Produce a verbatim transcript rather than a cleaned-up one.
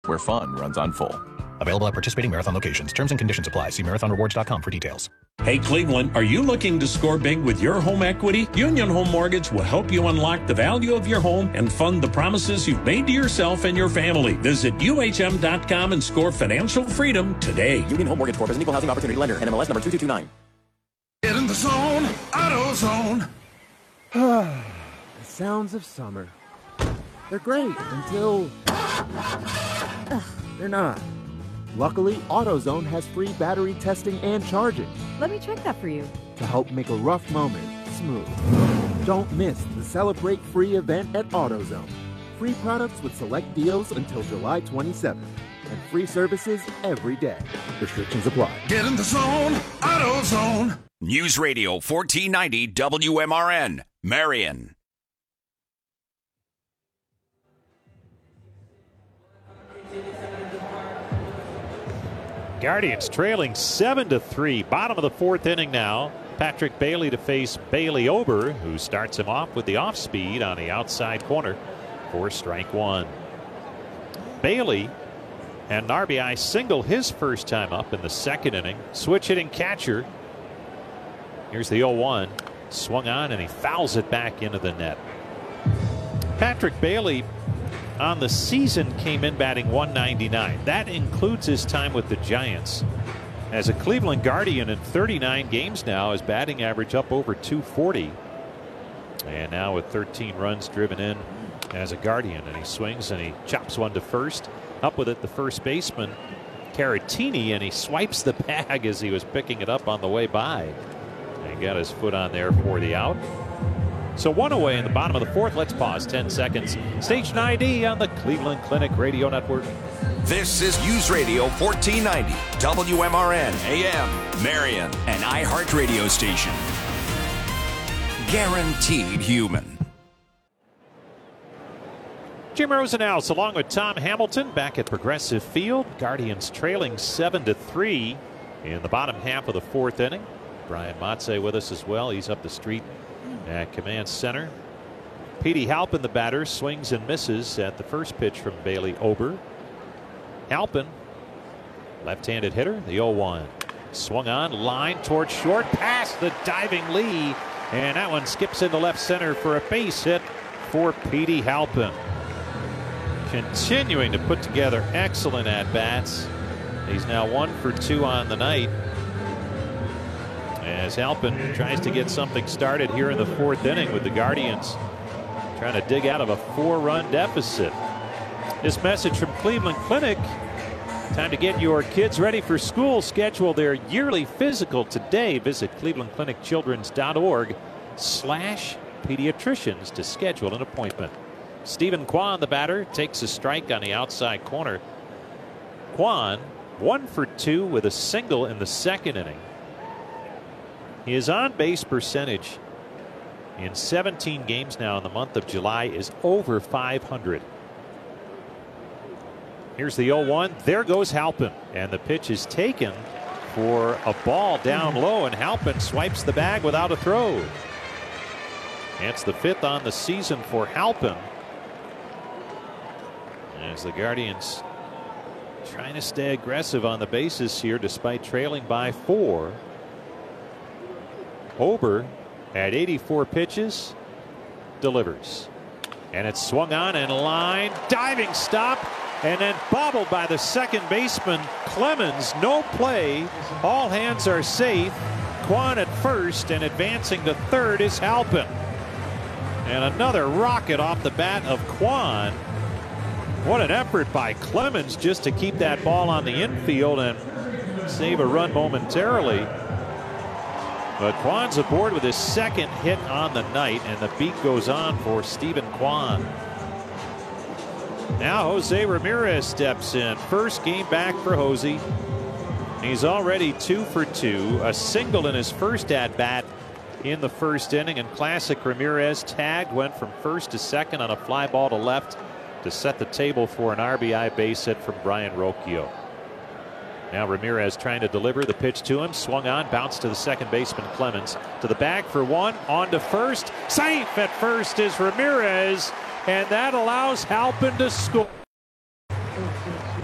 where fun runs on full. Available at participating Marathon locations. Terms and conditions apply. See marathon rewards dot com for details. Hey, Cleveland, are you looking to score big with your home equity? Union Home Mortgage will help you unlock the value of your home and fund the promises you've made to yourself and your family. Visit U H M dot com and score financial freedom today. Union Home Mortgage Corp is an equal housing opportunity lender. N M L S number two two two nine. Get in the zone, AutoZone. The sounds of summer. They're great until they're not. Luckily, AutoZone has free battery testing and charging. Let me check that for you. To help make a rough moment smooth. Don't miss the Celebrate Free event at AutoZone. Free products with select deals until July twenty-seventh. And free services every day. Restrictions apply. Get in the zone, AutoZone. News Radio fourteen ninety W M R N, Marion. Guardians trailing seven to three. Bottom of the fourth inning now. Patrick Bailey to face Bailey Ober, who starts him off with the off speed on the outside corner for strike one. Bailey had an R B I single his first time up in the second inning. Switch hitting catcher. Here's the oh one. Swung on and he fouls it back into the net. Patrick Bailey on the season came in batting one ninety-nine. That includes his time with the Giants. As a Cleveland Guardian in thirty-nine games now, his batting average up over two forty. And now with thirteen runs driven in as a Guardian, and he swings and he chops one to first. Up with it the first baseman Caratini, and he swipes the bag as he was picking it up on the way by. And got his foot on there for the out. So one away in the bottom of the fourth. Let's pause ten seconds. Station I D on the Cleveland Clinic Radio Network. This is News Radio fourteen ninety W M R N A M, Marion, an iHeart radio station. Guaranteed human. Jim Rosenhaus along with Tom Hamilton back at Progressive Field. Guardians trailing seven to three in the bottom half of the fourth inning. Brian Matze with us as well. He's up the street at Command Center. Petey Halpin, the batter, swings and misses at the first pitch from Bailey Ober. Halpin, left-handed hitter, the oh one. Swung on, line towards short, past the diving Lee, and that one skips into left center for a base hit for Petey Halpin. Continuing to put together excellent at-bats. He's now one for two on the night, as Halpin tries to get something started here in the fourth inning with the Guardians trying to dig out of a four-run deficit. This message from Cleveland Clinic. Time to get your kids ready for school. Schedule their yearly physical today. Visit cleveland clinic children's dot org slash pediatricians to schedule an appointment. Stephen Kwan, the batter, takes a strike on the outside corner. Kwan, one for two with a single in the second inning. His on-base percentage in seventeen games now in the month of July is over five hundred. Here's the oh one. There goes Halpin. And the pitch is taken for a ball down low, and Halpin swipes the bag without a throw. It's the fifth on the season for Halpin, as the Guardians trying to stay aggressive on the bases here despite trailing by four. Ober at eighty-four pitches delivers, and it's swung on and line, diving stop, and then bobbled by the second baseman Clemens. No play, all hands are safe. Kwan at first, and advancing to third is Halpin, and another rocket off the bat of Kwan. What an effort by Clemens just to keep that ball on the infield and save a run momentarily. But Kwan's aboard with his second hit on the night, and the beat goes on for Stephen Kwan. Now Jose Ramirez steps in. First game back for Jose. He's already two for two. A single in his first at-bat in the first inning. And classic Ramirez tagged, went from first to second on a fly ball to left to set the table for an R B I base hit from Brian Rocchio. Now Ramirez trying to deliver the pitch to him. Swung on, bounced to the second baseman Clemens. To the bag for one, on to first. Safe at first is Ramirez, and that allows Halpin to score.